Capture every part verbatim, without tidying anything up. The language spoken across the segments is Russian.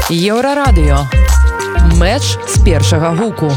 Еўрарадыё. Мэч з першага гуку.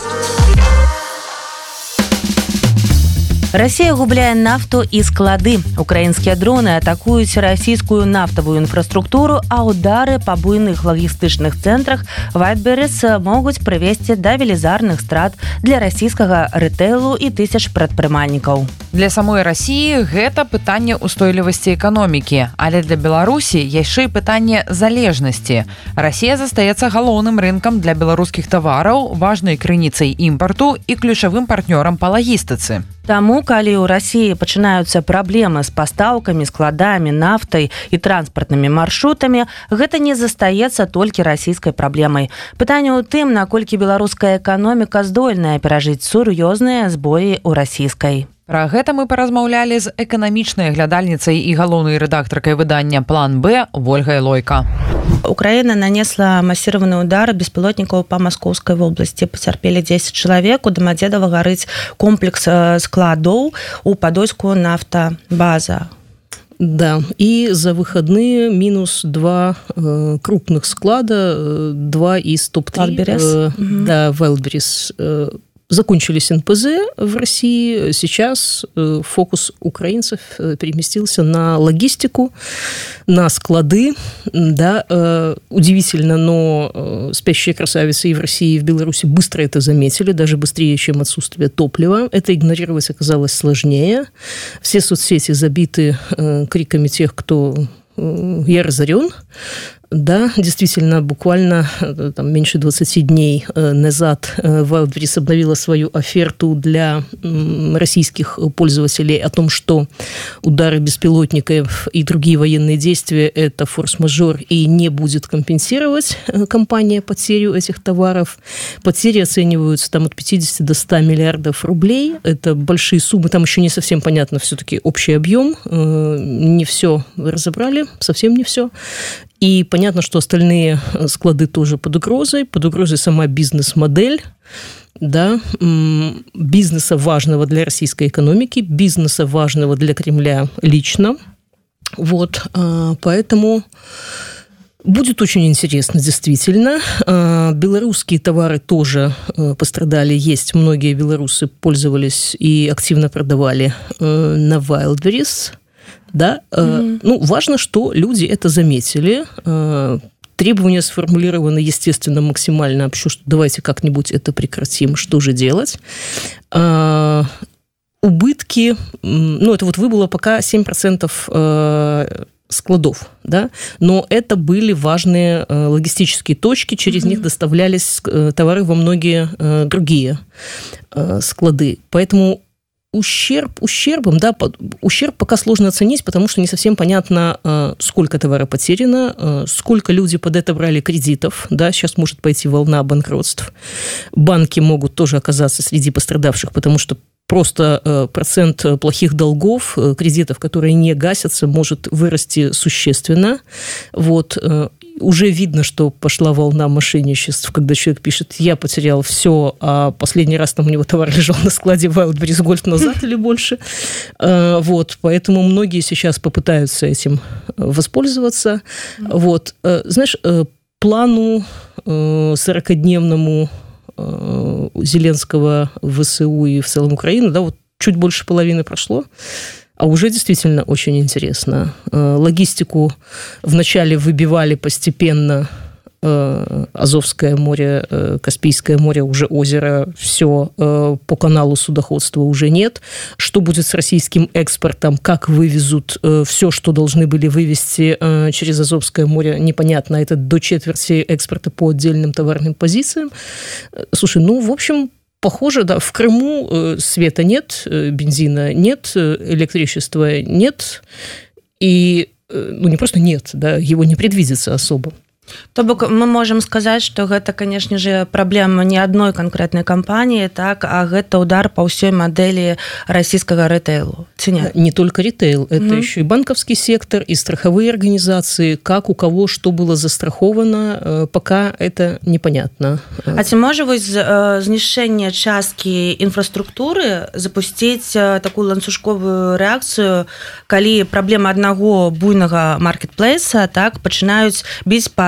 Россия губляе нафту і склады. Украінскія дроны атакуюць расійскую нафтавую інфраструктуру, а удары па буйных лагістычных цэнтрах Wildberries могуць прывесці да велізарных страт для расійскага рэтэйлу і тысяч прадпрымальнікаў. Для самой Расіі гэта пытанне ўстойлівасці эканомікі, але для Беларусі яшчэ і пытанне залежнасці. Расія застаецца галоўным рынкам для беларускіх тавараў, важнай крыніцай імпарту і ключавым партнёрам па лагістыцы. Таму, калі ў Расіі пачынаюцца праблемы з пастаўкамі, складамі, нафтай і транспартнымі маршрутамі, гэта не застаецца толькі расійскай праблемай. Пытанне ў тым, наколькі беларуская эканоміка здольная перажыць сур'ёзныя збоі ў расійскай. Пра гэта мы паразмаўлялі з эканамічнай глядальніцай і галоўнай рэдактаркай выдання «План Б» Вольгай Лойка. Украина нанесла массированный удар беспилотников по Московской области. Потерпели десять человек. У Домодедова горит комплекс складов у Подольскую нафтобаза. Да, и за выходные минус два э, крупных склада, э, два из топ-три. Э, угу. Да, Wildberries. Э, Закончились эн пэ зэ в России. Сейчас фокус украинцев переместился на логистику, на склады. Да, удивительно, но спящие красавицы и в России, и в Беларуси быстро это заметили, даже быстрее, чем отсутствие топлива. Это игнорировать оказалось сложнее. Все соцсети забиты криками тех, кто «я разорен». Да, действительно, буквально там, меньше двадцати дней назад Wildberries обновила свою оферту для российских пользователей о том, что удары беспилотников и другие военные действия – это форс-мажор и не будет компенсировать компания потерю этих товаров. Потери оцениваются там, от пятидесяти до ста миллиардов рублей. Это большие суммы, там еще не совсем понятно все-таки общий объем. Не все разобрали, совсем не все. И понятно, что остальные склады тоже под угрозой. Под угрозой сама бизнес-модель, да, бизнеса важного для российской экономики, бизнеса важного для Кремля лично. Вот, поэтому будет очень интересно, действительно. Белорусские товары тоже пострадали. Есть многие белорусы пользовались и активно продавали на Wildberries. Да, mm-hmm. Ну, важно, что люди это заметили. Требования сформулированы, естественно, максимально общу, что давайте как-нибудь это прекратим, что же делать. Убытки, ну, это вот выбыло пока семь процентов складов, да, но это были важные логистические точки, через mm-hmm. них доставлялись товары во многие другие склады. Поэтому Ущерб ущербом, да, ущерб пока сложно оценить, потому что не совсем понятно, сколько товара потеряно, сколько люди под это брали кредитов, да, сейчас может пойти волна банкротств. Банки могут тоже оказаться среди пострадавших, потому что просто процент плохих долгов, кредитов, которые не гасятся, может вырасти существенно. Вот. Уже видно, что пошла волна мошенничеств, когда человек пишет: я потерял все, а последний раз там у него товар лежал на складе Wildberries год назад или больше. Вот. Поэтому многие сейчас попытаются этим воспользоваться. Вот. Знаешь, плану сорокадневному Зеленского в ВСУ и в целом Украины, да, вот чуть больше половины прошло. А уже действительно очень интересно. Логистику вначале выбивали постепенно. Азовское море, Каспийское море, уже озеро, все по каналу судоходства уже нет. Что будет с российским экспортом, как вывезут все, что должны были вывезти через Азовское море, непонятно. Это до четверти экспорта по отдельным товарным позициям. Слушай, ну, в общем, похоже, да, в Крыму света нет, бензина нет, электричества нет, и, ну, не просто нет, да, его не предвидится особо. То бок мы можем сказать, что гэта, конечно же, проблема не одной конкретной компании, так, а гэта удар по всей модели российского ритейлу. Не только ритейл, это mm-hmm. еще и банковский сектор, и страховые организации, как у кого что было застраховано, пока это непонятно. А ці можа вось знішчэнне часткі інфраструктуры запусціць такую ланцужковую рэакцыю, калі праблема аднаго буйнага маркетплейса, так, пачынаюць біць па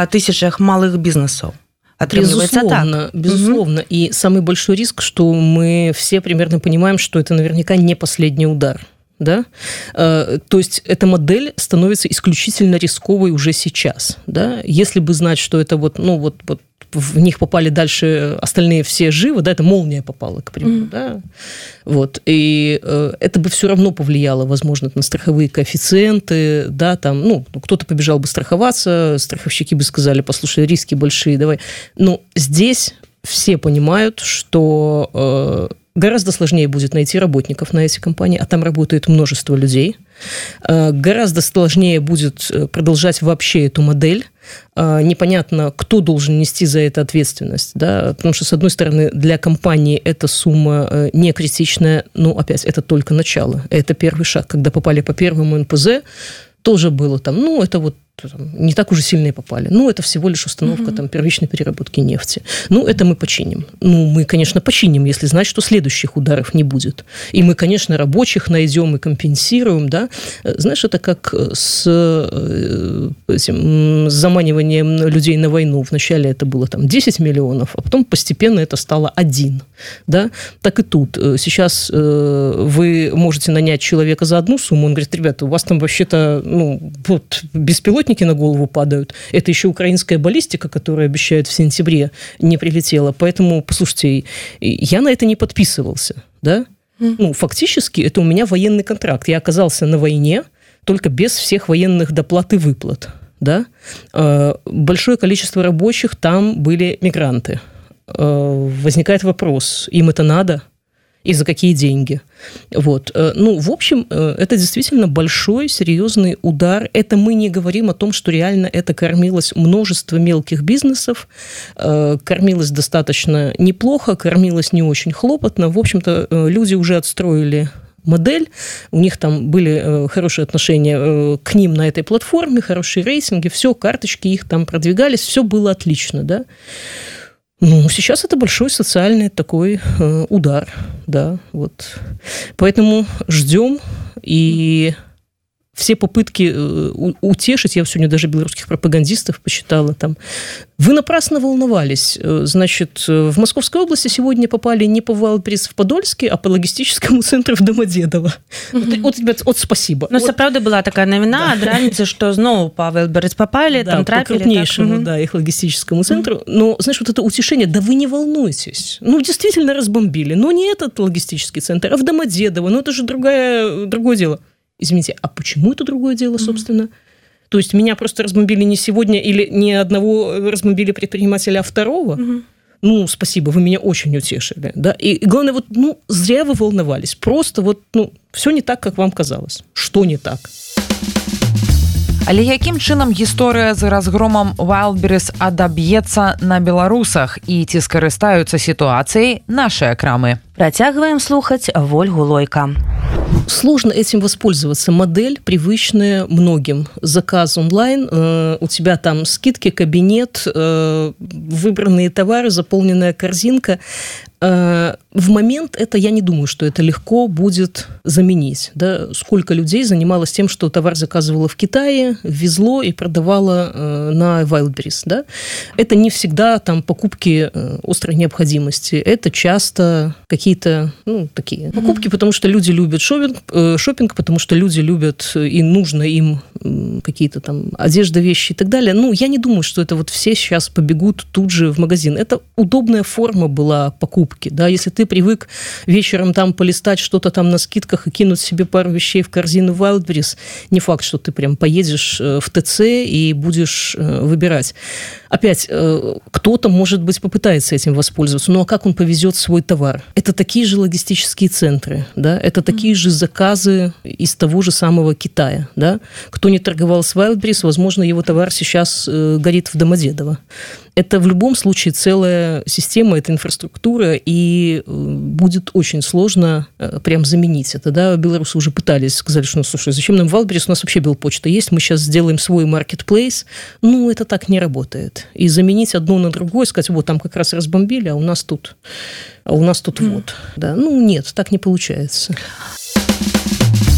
тысячах малых бизнесов. Безусловно, так. безусловно. Угу. И самый большой риск, что мы все примерно понимаем, что это наверняка не последний удар. Да? То есть эта модель становится исключительно рисковой уже сейчас. Да? Если бы знать, что это вот, ну, вот, вот в них попали дальше остальные все живы, да, это молния попала, к примеру, mm-hmm. да, вот, и э, это бы все равно повлияло, возможно, на страховые коэффициенты, да, там, ну, кто-то побежал бы страховаться, страховщики бы сказали, послушай, риски большие, давай, но здесь все понимают, что э, гораздо сложнее будет найти работников на эти компании, а там работает множество людей, э, гораздо сложнее будет продолжать вообще эту модель. Непонятно, кто должен нести за это ответственность, да, потому что, с одной стороны, для компании эта сумма не критичная, но, опять, это только начало, это первый шаг. Когда попали по первому эн пэ зэ, тоже было там, ну, это вот там, не так уже сильно и попали. Ну, это всего лишь установка mm-hmm. там, первичной переработки нефти. Ну, это мы починим. Ну, мы, конечно, починим, если знать, что следующих ударов не будет. И мы, конечно, рабочих найдем и компенсируем, да. Знаешь, это как с, этим, с заманиванием людей на войну. Вначале это было там десять миллионов, а потом постепенно это стало один. Да? Так и тут. Сейчас вы можете нанять человека за одну сумму, он говорит, ребята, у вас там вообще-то ну, вот, беспилотники на голову падают. Это еще украинская баллистика, которая обещают в сентябре, не прилетела. Поэтому, послушайте, я на это не подписывался. Да? Mm. Ну, фактически, это у меня военный контракт. Я оказался на войне, только без всех военных доплат и выплат. Да? Большое количество рабочих там были мигранты. Возникает вопрос, им это надо? И за какие деньги. Вот. Ну, в общем, это действительно большой, серьезный удар. Это мы не говорим о том, что реально это кормилось множество мелких бизнесов, кормилось достаточно неплохо, кормилось не очень хлопотно. В общем-то, люди уже отстроили модель, у них там были хорошие отношения к ним на этой платформе, хорошие рейтинги, все, карточки их там продвигались, все было отлично, да. Ну, сейчас это большой социальный такой э, удар, да, вот. Поэтому ждем, и все попытки э, утешить, я сегодня даже белорусских пропагандистов почитала, там, вы напрасно волновались, значит, в Московской области сегодня попали не по Wildberries в Подольске, а по логистическому центру в Домодедово. Mm-hmm. Вот, вот, вот спасибо. Ну, вот. сапраўды была такая навіна, ад раніцы, што зноў па Wildberries попали, да, там трапили. По крупнейшему, так. да, их логистическому центру. Mm-hmm. Но, знаешь, вот это утешение, да вы не волнуйтесь. Ну, действительно разбомбили. Но не этот логистический центр, а в Домодедово. Ну, это же другое, другое дело. Извините, а почему это другое дело, собственно? Mm-hmm. То есть меня просто разбомбили не сегодня или не одного разбомбили предпринимателя, а второго? Угу. Ну, спасибо, вы меня очень утешили. Да? И, и главное, вот, ну, зря вы волновались. Просто вот, ну, все не так, как вам казалось. Что не так? Але якім чынам гісторыя з разгромам Wildberries адаб'ецца на беларусах і ці скарыстаюцца сітуацыяй нашыя крамы? Працягваем слухаць Вольгу Лойка. Сложно этим воспользоваться. Модель привычная многим. Заказ онлайн, э, у тебя там скидки, кабинет, э, выбранные товары, заполненная корзинка. Э, в момент это, я не думаю, что это легко будет заменить. Да? Сколько людей занималось тем, что товар заказывало в Китае, везло и продавало э, на Wildberries. Да? Это не всегда там покупки э, острой необходимости. Это часто какие-то ну, такие покупки, mm-hmm. потому что люди любят шопинг, э, шопинг, потому что люди любят и нужно им э, какие-то там одежда, вещи и так далее. Ну, я не думаю, что это вот все сейчас побегут тут же в магазин. Это удобная форма была покупки. Да? Если ты привык вечером там полистать что-то там на скидках и кинуть себе пару вещей в корзину Wildberries, не факт, что ты прям поедешь в ТЦ и будешь выбирать. Опять, кто-то, может быть, попытается этим воспользоваться, ну а как он повезет свой товар? Это такие же логистические центры, да? Это такие же заказы из того же самого Китая. Да? Кто не торговал с Wildberries, возможно, его товар сейчас горит в Домодедово. Это в любом случае целая система, это инфраструктура, и будет очень сложно прям заменить это. Да? Белорусы уже пытались, сказали, что, ну, слушай, зачем нам Wildberries, у нас вообще Белпочта есть, мы сейчас сделаем свой маркетплейс. Ну, это так не работает. И заменить одно на другое, сказать, вот там как раз разбомбили, а у нас тут, а у нас тут mm. вот. Да? Ну, нет, так не получается.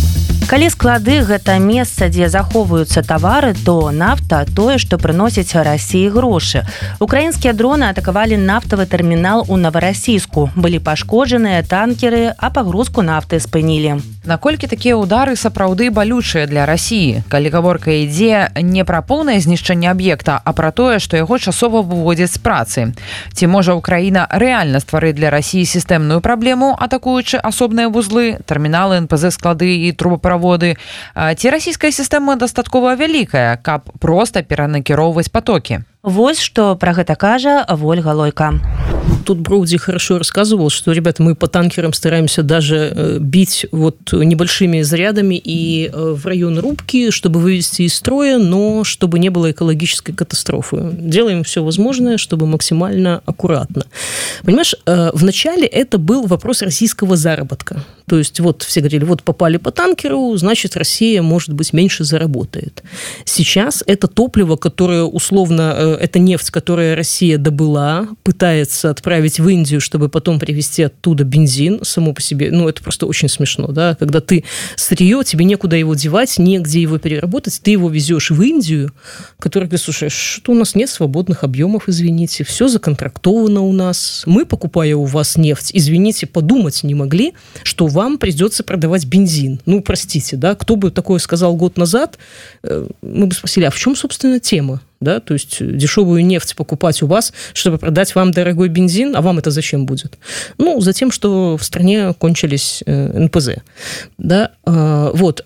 Калі склады гэта месца, дзе захоўваюцца тавары, то нафта тое, што прыносіць Расіі грошы. Украінскія дроны атакавалі нафтавы тэрмінал у Новарассійску. Былі пашкоджаныя танкеры, а пагрузку нафты спынілі. Наколькі такія ўдары сапраўды балючыя для Расіі, калі гаворка ідзе не пра поўнае знішчэнне аб'екта, а пра тое, што яго часова выводзяць з працы. Ці можа Украіна рэальна стварыць для Расіі сістэмную праблему, атакуючы асобныя вузлы, тэрміналы, эн пэ зэ, склады і трубаправоды? Ці расійская сістэма дастаткова вялікая, каб проста перанакіроўваць потокі? Вось што пра гэта кажа Ольга Лойка. Тут Броуди хорошо рассказывал, что, ребята, мы по танкерам стараемся даже бить вот небольшими зарядами и в район рубки, чтобы вывести из строя, но чтобы не было экологической катастрофы. Делаем все возможное, чтобы максимально аккуратно. Понимаешь, вначале это был вопрос российского заработка. То есть вот все говорили, вот попали по танкеру, значит, Россия, может быть, меньше заработает. Сейчас это топливо, которое условно, это нефть, которую Россия добыла, пытается отправить в Индию, чтобы потом привезти оттуда бензин, само по себе, ну, это просто очень смешно, да, когда ты сырье, тебе некуда его девать, негде его переработать, ты его везешь в Индию, которая говорит, слушай, что у нас нет свободных объемов, извините, все законтрактовано у нас, мы, покупая у вас нефть, извините, подумать не могли, что вам придется продавать бензин. Ну, простите, да, кто бы такое сказал год назад, мы бы спросили, а в чем, собственно, тема? Да, то есть дешевую нефть покупать у вас, чтобы продать вам дорогой бензин, а вам это зачем будет? Ну, за тем, что в стране кончились эн пэ зэ. Да, вот.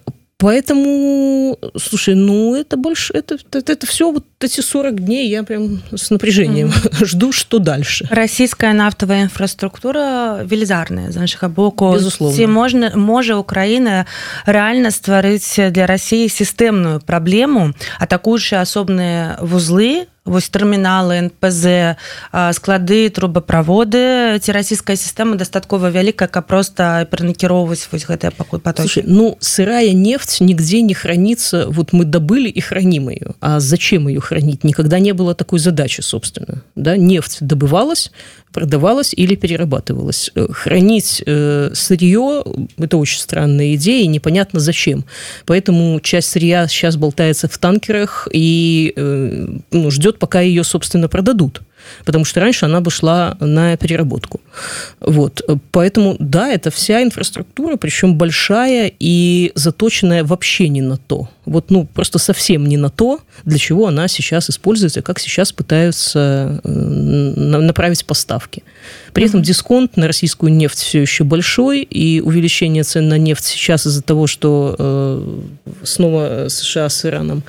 Поэтому, слушай, ну, это больше, это, это, это все вот эти сорок дней я прям с напряжением mm-hmm. жду, что дальше. Российская нафтовая инфраструктура велизарная, з нашага боку. Безусловно. Ці можна, можа Украина реально стварыць для России системную проблему, атакуючы асобныя вузлы, вось тэрміналы, эн пэ зэ, склады, трубаправоды, ці расійская сістэма дастаткова вялікая, каб проста перанакіроўваць вось гэтыя потокі? Слушай, ну, сырая нефть нигде не хранится, вот мы добыли и храним ее. А зачем ее хранить? Никогда не было такой задачи, собственно. Да? Нефть добывалась, продавалась или перерабатывалась. Хранить э, сырье – это очень странная идея, и непонятно зачем. Поэтому часть сырья сейчас болтается в танкерах и э, ну, ждет, пока ее, собственно, продадут. Потому что раньше она бы шла на переработку. Вот. Поэтому, да, это вся инфраструктура, причем большая и заточенная вообще не на то. Вот, ну, просто совсем не на то, для чего она сейчас используется, как сейчас пытаются направить поставки. При этом дисконт на российскую нефть все еще большой, и увеличение цен на нефть сейчас из-за того, что э, снова США с Ираном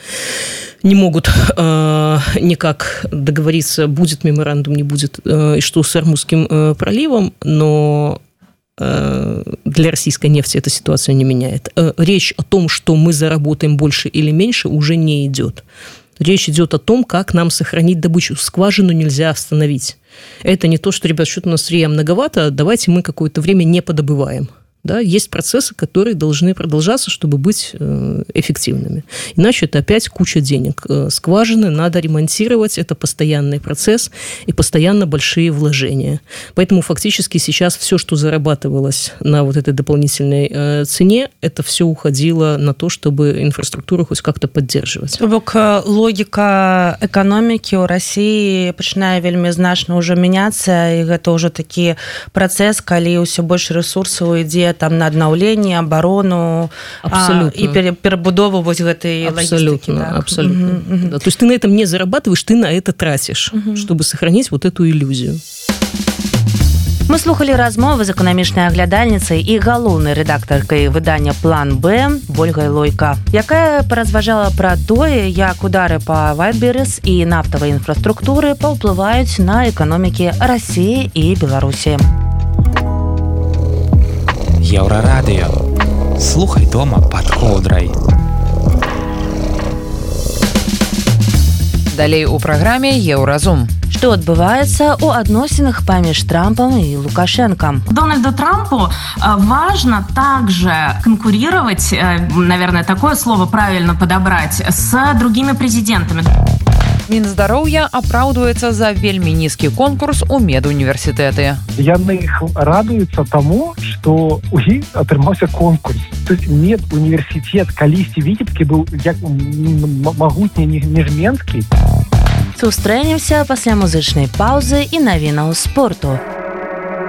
не могут э, никак договориться, будет меморандум, не будет, э, и что с Ормузским э, проливом, но э, для российской нефти эта ситуация не меняет. Э, речь о том, что мы заработаем больше или меньше, уже не идет. Речь идет о том, как нам сохранить добычу. Скважину нельзя остановить. Это не то, что, ребят, что-то у нас сырья многовато, давайте мы какое-то время не подобываем. Да, есть процессы, которые должны продолжаться, чтобы быть эффективными. Иначе это опять куча денег. Скважины надо ремонтировать, это постоянный процесс и постоянно большие вложения. Поэтому фактически сейчас все, что зарабатывалось на вот этой дополнительной цене, это все уходило на то, чтобы инфраструктуру хоть как-то поддерживать. Бок логика экономики у России начинает вельми значно уже меняться, и это уже таки процесс, когда все больше ресурсов идет там на аднаўленне, абарону а, и перебудову вот этой логистики. Так? Абсолютно. Mm-hmm. Да, то есть ты на этом не зарабатываешь, ты на это тратишь, mm-hmm. чтобы сохранить вот эту иллюзию. Мы слухали размовы з эканамічнай аглядальніцай і галоўнай рэдактаркай выдання «План Б» Ольгай Лойка, якая паразважала пра тое, як удары па Wildberries і нафтавай інфраструктуры паўплываюць на эканомікі Расіі і Беларусі. Еўрарадыё. Слухай дома пад коўдрай. Далей у праграме «Еўразум». Што адбываецца ў адносінах паміж Трампом и Лукашенко? Дональду Трампу важно также конкурировать, наверное, такое слово правильно подобрать, с другими президентами. Мінздароўя апраўдваецца за вельмі нізкі конкурс у медуніверсітэты. Яны іх радуюцца таму, што у іх атрымаўся конкурс. То есть медуніверсітэт калісьці Віцебскі быў як магутні нежменскі. Сустрэнемся пасля музычнай паўзы і навінаў спорту.